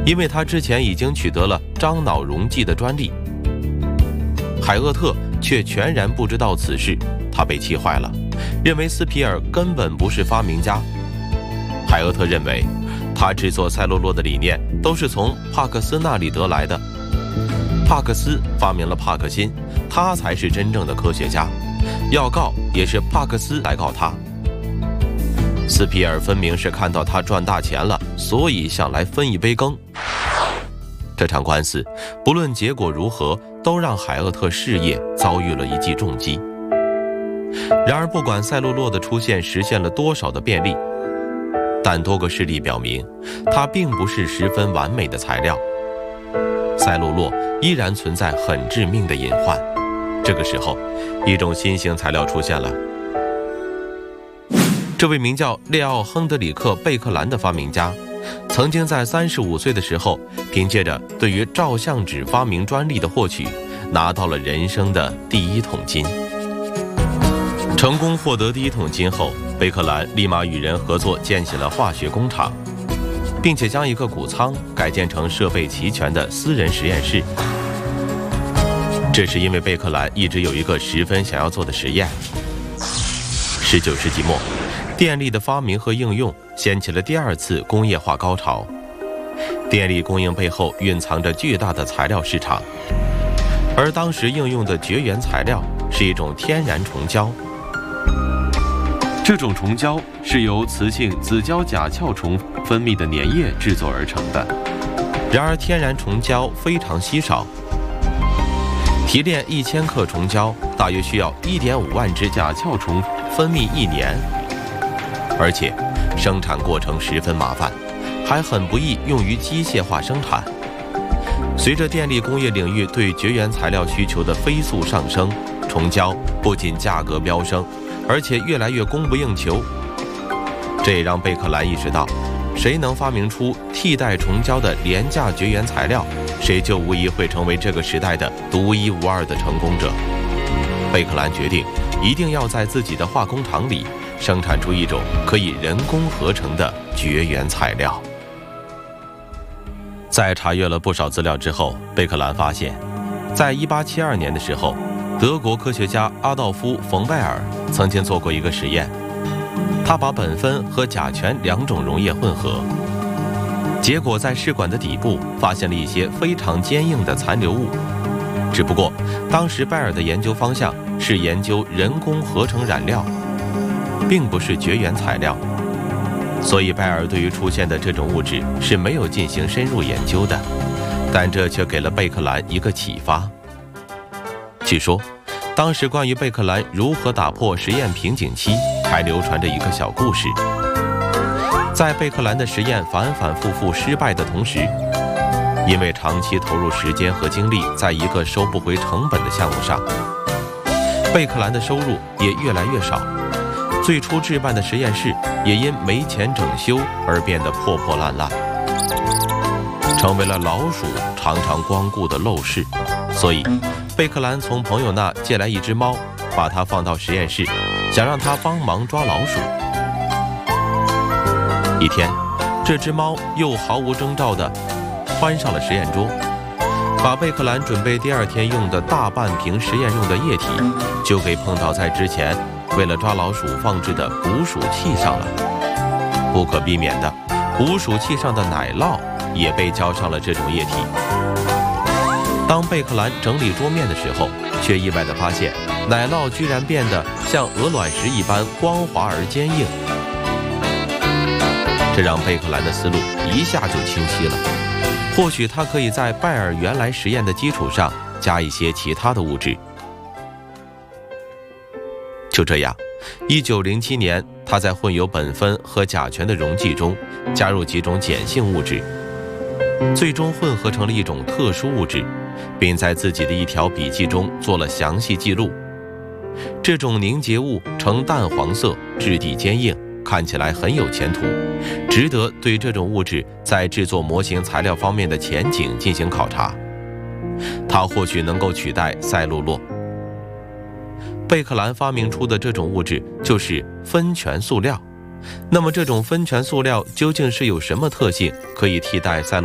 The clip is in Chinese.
因为他之前已经取得了樟脑溶剂的专利。海厄特却全然不知道此事，他被气坏了，认为斯皮尔根本不是发明家。海厄特认为，他制作赛璐珞的理念都是从帕克斯那里得来的。帕克斯发明了帕克辛，他才是真正的科学家，要告也是帕克斯来告他。斯皮尔分明是看到他赚大钱了，所以想来分一杯羹。这场官司不论结果如何，都让海厄特事业遭遇了一记重击。然而不管赛璐珞的出现实现了多少的便利，但多个事例表明，它并不是十分完美的材料。赛璐珞依然存在很致命的隐患。这个时候，一种新型材料出现了。这位名叫列奥·亨德里克·贝克兰的发明家，曾经在35岁的时候，凭借着对于照相纸发明专利的获取，拿到了人生的第一桶金。成功获得第一桶金后，贝克兰立马与人合作建起了化学工厂，并且将一个谷仓改建成设备齐全的私人实验室。这是因为贝克兰一直有一个十分想要做的实验。19世纪末，电力的发明和应用掀起了第二次工业化高潮。电力供应背后蕴藏着巨大的材料市场，而当时应用的绝缘材料是一种天然虫胶。这种虫胶是由雌性紫胶甲壳虫分泌的粘液制作而成的。然而天然虫胶非常稀少，提炼1000克虫胶大约需要1.5万只甲壳虫分泌1年，而且生产过程十分麻烦，还很不易用于机械化生产。随着电力工业领域对绝缘材料需求的飞速上升，虫胶不仅价格飙升，而且越来越供不应求。这也让贝克兰意识到，谁能发明出替代虫胶的廉价绝缘材料，谁就无疑会成为这个时代的独一无二的成功者。贝克兰决定一定要在自己的化工厂里生产出一种可以人工合成的绝缘材料。在查阅了不少资料之后，贝克兰发现，在1872年的时候，德国科学家阿道夫·冯拜尔曾经做过一个实验，他把苯酚和甲醛2种溶液混合，结果在试管的底部发现了一些非常坚硬的残留物。只不过当时拜尔的研究方向是研究人工合成染料，并不是绝缘材料，所以拜尔对于出现的这种物质是没有进行深入研究的。但这却给了贝克兰一个启发。据说当时关于贝克兰如何打破实验瓶颈期还流传着一个小故事。在贝克兰的实验反反复复失败的同时，因为长期投入时间和精力在一个收不回成本的项目上，贝克兰的收入也越来越少。最初置办的实验室也因没钱整修而变得破破烂烂，成为了老鼠常常光顾的陋室。所以贝克兰从朋友那借来一只猫，把它放到实验室，想让它帮忙抓老鼠。一天，这只猫又毫无征兆地窜上了实验桌，把贝克兰准备第2天用的大半瓶实验用的液体就给碰到在之前为了抓老鼠放置的捕鼠器上了。不可避免的，捕鼠器上的奶酪也被浇上了这种液体。当贝克兰整理桌面的时候，却意外地发现奶酪居然变得像鹅卵石一般光滑而坚硬。这让贝克兰的思路一下就清晰了，或许他可以在拜尔原来实验的基础上加一些其他的物质。就这样，1907年，他在混有苯酚和甲醛的溶剂中加入几种碱性物质，最终混合成了一种特殊物质，并在自己的一条笔记中做了详细记录。这种凝结物呈淡黄色，质地坚硬，看起来很有前途，值得对这种物质在制作模型材料方面的前景进行考察。它或许能够取代赛璐珞。贝克兰发明出的这种物质就是酚醛塑料。那么这种酚醛塑料究竟是有什么特性可以替代赛璐珞？